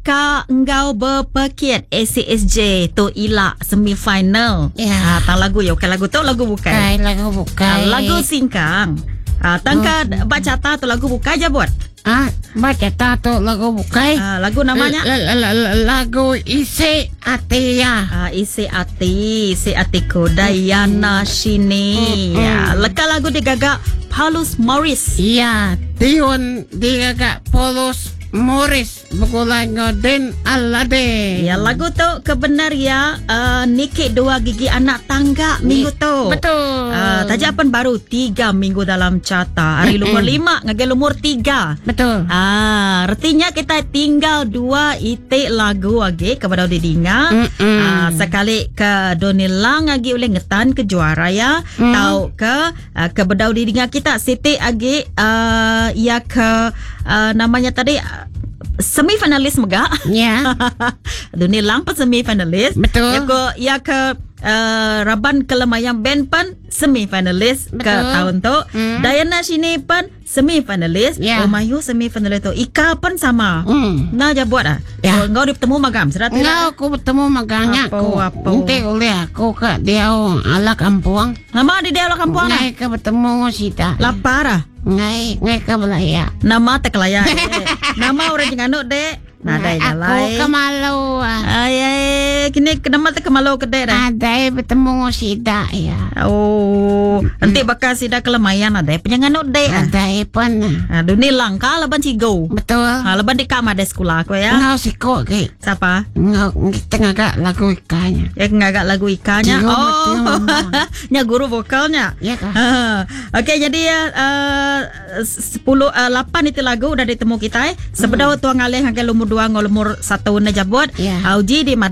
Ka engkau berpekit ACSJ tu ilak semifinal. Tang lagu ya, bukan lagu tu, lagu bukan. Lagu bukan. Lagu singkang. Tangka baca ta tu lagu bukan je buat. Baca tato lagu bukan. Lagu namanya lagu isi ati ya. Isi atiku Dayana Shini. Leka lagu digagak Paulus Morris. Iya, Dion digagak Paulus Morris Bukulango din alade. Ya, lagu tu kebenar ya Nikit 2 gigi anak tangga minggu tu. Betul. Tajapan baru 3 minggu dalam carta. Hari lumur 5 ngagel lumur 3. Betul. Artinya kita tinggal 2 itik lagu lagi kepada didinga. Sekali ke Donilang lagi oleh ngetan ke juara ya. Tahu ke bedau didinga kita Siti lagi ya ke namanya tadi semifinalis megak. Ya. Donilang pun semifinalis. Betul. Ya ke Raban Kelemayang Band pun semifinalis ke tahun tu. Dayana Shini pun semifinalis. Mayu semifinalis tu. Ika pun sama. Nah, dia buat Engkau bertemu magam. Enggak, aku bertemu magangnya. Apa? Nanti oleh aku ke dia ala kampung. Nama dia ala kampung. Ngai ke bertemu Sita. Lapar. Ngai ke belaya. Nama tak layak. Nama orang jenganuk dek. Nadai aku kemalu. Kini kenapa tak kemalu ke dek dah? Ada bertemu Sita ya. Nanti bakal Sida kelemayan ada penyanganuk dek. Ada pun. Dunia langka laban cigo. Betul. Laban di kamar ada sekolah aku ya. Ngau siko ke. Siapa? Ngau kita ngagak lagu ikannya. Ya ngagak lagu ikannya. Nya guru vokalnya. Ya kah? Okey, jadi ya 8 itu lagu udah ditemu kita. Sebedau tuang alih ngagak lumur 2 ngolumur 1 na jabot. Auji di